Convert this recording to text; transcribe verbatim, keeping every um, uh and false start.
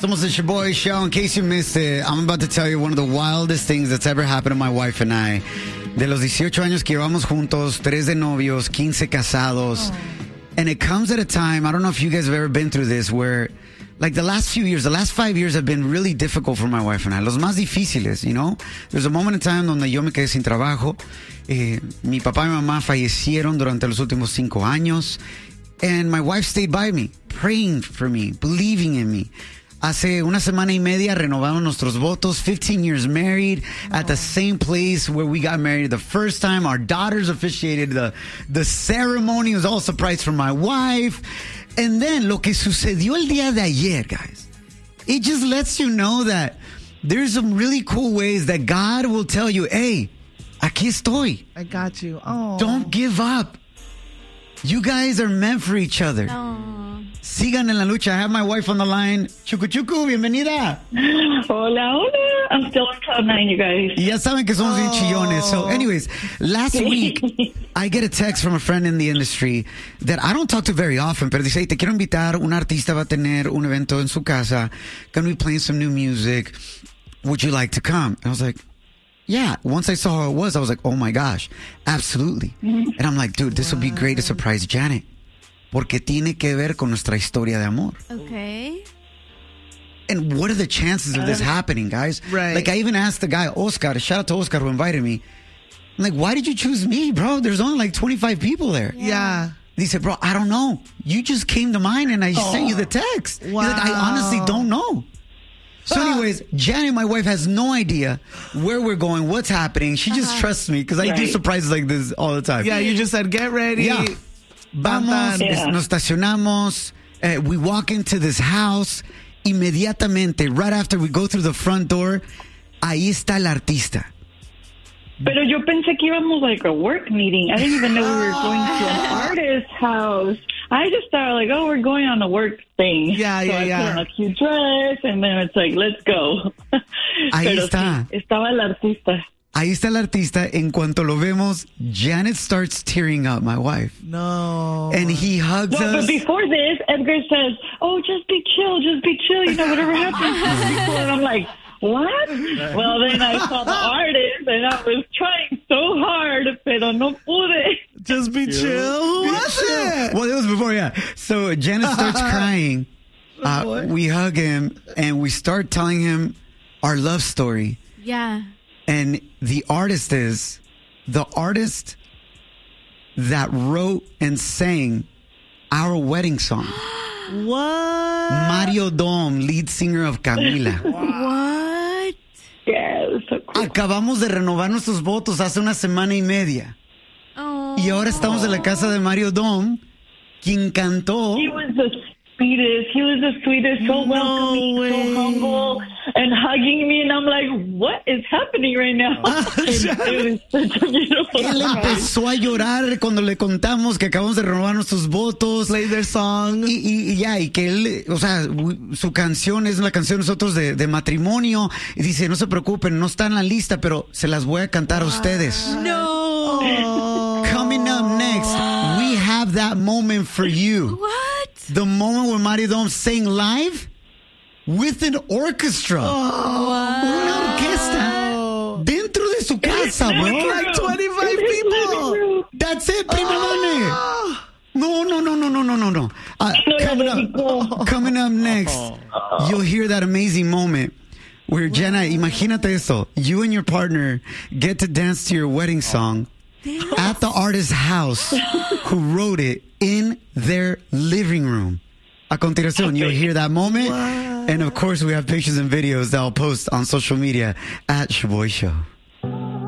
Somos the Shaboy Show. In case you missed it, I'm about to tell you one of the wildest things that's ever happened to my wife and I. De los dieciocho años que llevamos juntos, tres de novios, quince casados. Oh. And it comes at a time, I don't know if you guys have ever been through this, where like the last few years, the last five years have been really difficult for my wife and I. Los más difíciles, you know? There's a moment in time donde yo me quedé sin trabajo. Eh, mi papá y mi mamá fallecieron durante los últimos cinco años. And my wife stayed by me, praying for me, believing in me. Hace una semana y media renovamos nuestros votos, fifteen years married at the same place where we got married the first time. Our daughters officiated the, the ceremony. It was all a surprise for my wife. And then lo que sucedió el día de ayer, guys, it just lets you know that there's some really cool ways that God will tell you, hey, aquí estoy. I got you. Oh. Don't give up. You guys are meant for each other. Oh. Sigan en la lucha. I have my wife on the line. Chucu Chucu, bienvenida. Hola, hola. I'm still on cloud nine, you guys. Y ya saben que somos bien chillones. So anyways, last week, I get a text from a friend in the industry that I don't talk to very often, pero dice, hey, te quiero invitar. Un artista va a tener un evento en su casa. Gonna be playing some new music. Would you like to come? And I was like, yeah. Once I saw who it was, I was like, oh my gosh, absolutely. Mm-hmm. And I'm like, dude, this wow. will be great to surprise Janet. Porque tiene que ver con nuestra historia de amor. Okay. And what are the chances of this happening, guys? Right. Like, I even asked the guy, Oscar, shout out to Oscar who invited me. I'm like, why did you choose me, bro? There's only like twenty-five people there. Yeah. yeah. He said, bro, I don't know. You just came to mind and I oh. sent you the text. Wow. He's like, I honestly don't know. So anyways, Janet, my wife, has no idea where we're going, what's happening. She just uh-huh. trusts me because I right. do surprises like this all the time. Yeah, you just said, get ready. Yeah. Vamos, yeah. nos estacionamos. Uh, we walk into this house. Inmediatamente, right after we go through the front door, ahí está el artista. Pero yo pensé que íbamos like a work meeting. I didn't even know we were going to an artist's house. I just thought like, oh, we're going on a work thing. Yeah, so yeah, I yeah. put on a cute dress, and then it's like, let's go. Ahí Pero está. Sí, estaba el artista. Ahí está el artista. En cuanto lo vemos, Janet starts tearing up, my wife. No. And he hugs no, us. But before this, Edgar says, oh, just be chill, just be chill. You know, whatever happens, just be cool. And I'm like, what? Well, then I saw the artist, and I was trying so hard, pero no pude. Just be chill. Who was it? Well, it was before, yeah. So Janet starts crying. Uh, we hug him, and we start telling him our love story. Yeah. And the artist is the artist that wrote and sang our wedding song. What? Mario Dom, lead singer of Camila. What? Yeah, it was so cool. Acabamos de renovar nuestros votos hace una semana y media. Oh. Y ahora estamos en la casa de Mario Dom, quien cantó. He was the sweetest. He was the sweetest, so no welcoming, way. so humble, and hugging me. And I'm like, what is happening right now? It was such a beautiful Él empezó a llorar cuando le contamos que acabamos de renovar nuestros votos. Play their song. Y, y, y ya, y que él, o sea, su canción es la canción de nosotros de, de matrimonio. Y dice, no se preocupen, no está en la lista, pero se las voy a cantar a ustedes. No. Oh. Coming up next, we have that moment for you. What? The moment where Mario Dom sang live with an orchestra. Oh, Una orquesta dentro de su casa, bro. Like twenty-five people. That's it, prima mane. Oh. No, no, no, no, no, no, no, no. Uh, coming up, coming up next, you'll hear that amazing moment where Jenna, imagínate eso. You and your partner get to dance to your wedding song at the artist's house who wrote it in their living room. A continuación, you'll hear that moment. Wow. And of course, we have pictures and videos that I'll post on social media at Shaboy Show.